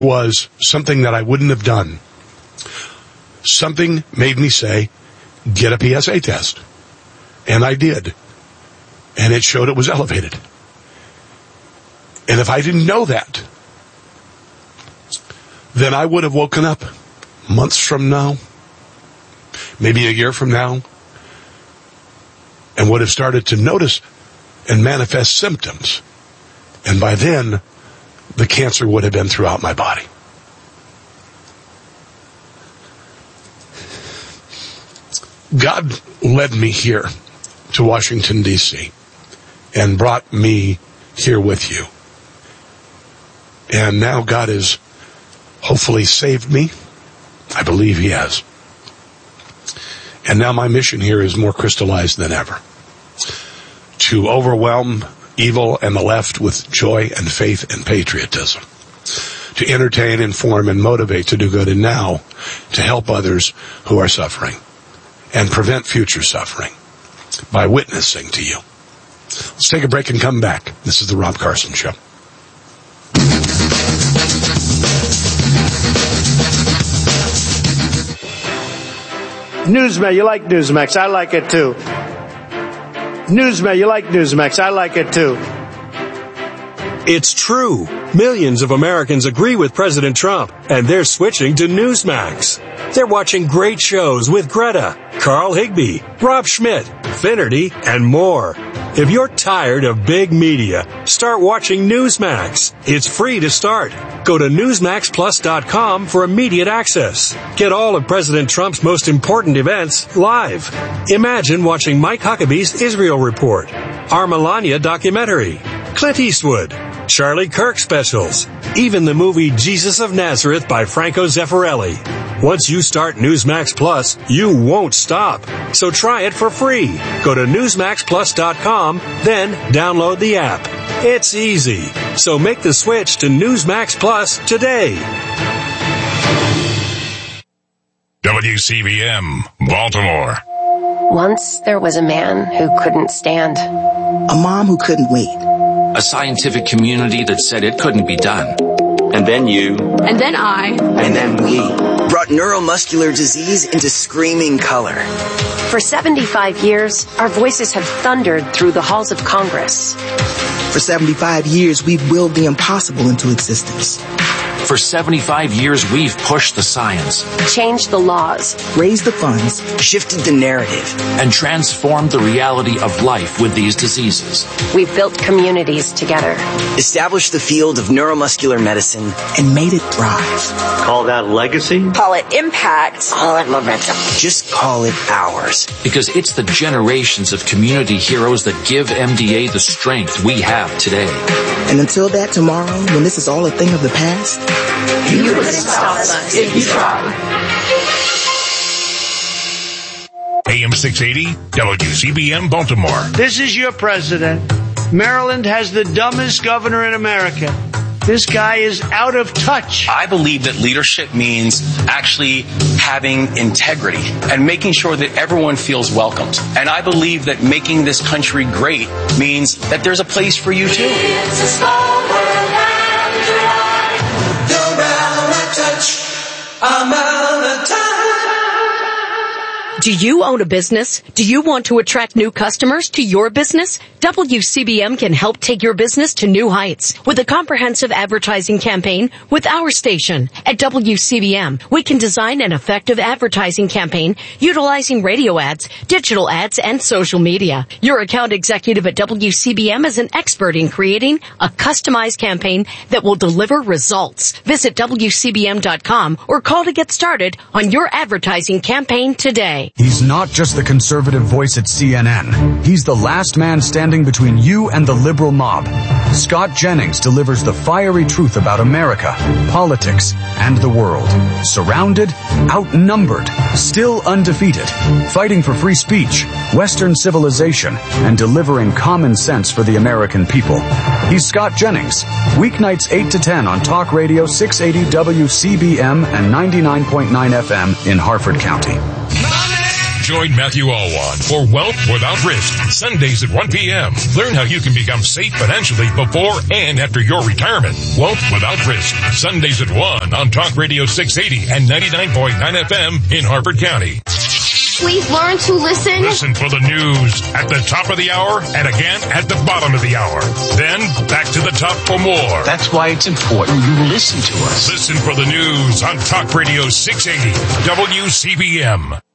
was something that I wouldn't have done. Something made me say, get a PSA test. And I did. And it showed it was elevated. And if I didn't know that, then I would have woken up months from now, maybe a year from now, and would have started to notice and manifest symptoms. And by then, the cancer would have been throughout my body. God led me here to Washington, D.C., and brought me here with you. And now God has hopefully saved me. I believe He has. And now my mission here is more crystallized than ever. To overwhelm evil and the left with joy and faith and patriotism. To entertain, inform, and motivate to do good, and now to help others who are suffering and prevent future suffering by witnessing to you. Let's take a break and come back. This is the Rob Carson Show. Newsmax, you like Newsmax. I like it too. Newsmax, you like Newsmax. I like it too. It's true. Millions of Americans agree with President Trump, and they're switching to Newsmax. They're watching great shows with Greta, Carl Higbie, Rob Schmidt, Finnerty, and more. If you're tired of big media, start watching Newsmax. It's free to start. Go to NewsmaxPlus.com for immediate access. Get all of President Trump's most important events live. Imagine watching Mike Huckabee's Israel Report, our Melania documentary, Clint Eastwood, Charlie Kirk specials, even the movie Jesus of Nazareth by Franco Zeffirelli. Once you start Newsmax Plus, you won't stop. So try it for free. Go to NewsmaxPlus.com, then download the app. It's easy. So make the switch to Newsmax Plus today. WCBM, Baltimore. Once there was a man who couldn't stand. A mom who couldn't wait. A scientific community that said it couldn't be done. And then you. And then I. And then we. Brought neuromuscular disease into screaming color. For 75 years, our voices have thundered through the halls of Congress. For 75 years, we've willed the impossible into existence. For 75 years, we've pushed the science, changed the laws, raised the funds, shifted the narrative, and transformed the reality of life with these diseases. We've built communities together, established the field of neuromuscular medicine, and made it thrive. Call that legacy? Call it impact. Call it momentum. Just call it ours. Because it's the generations of community heroes that give MDA the strength we have today. And until that tomorrow, when this is all a thing of the past, you would stop us if you tried. AM 680, WCBM Baltimore. This is your president. Maryland has the dumbest governor in America. This guy is out of touch. I believe that leadership means actually having integrity and making sure that everyone feels welcomed. And I believe that making this country great means that there's a place for you too. It's a small world and you're out of touch. I'm out of touch. Do you own a business? Do you want to attract new customers to your business? WCBM can help take your business to new heights with a comprehensive advertising campaign with our station. At WCBM, we can design an effective advertising campaign utilizing radio ads, digital ads, and social media. Your account executive at WCBM is an expert in creating a customized campaign that will deliver results. Visit WCBM.com or call to get started on your advertising campaign today. He's not just the conservative voice at CNN. He's the last man standing between you and the liberal mob. Scott Jennings delivers the fiery truth about America, politics, and the world. Surrounded, outnumbered, still undefeated, fighting for free speech, Western civilization, and delivering common sense for the American people. He's Scott Jennings. Weeknights 8 to 10 on Talk Radio 680 WCBM and 99.9 FM in Harford County. Join Matthew Alwan for Wealth Without Risk, Sundays at 1 p.m. Learn how you can become safe financially before and after your retirement. Wealth Without Risk, Sundays at 1 on Talk Radio 680 and 99.9 FM in Harford County. Please learn to listen. Listen for the news at the top of the hour and again at the bottom of the hour. Then back to the top for more. That's why it's important you listen to us. Listen for the news on Talk Radio 680 WCBM.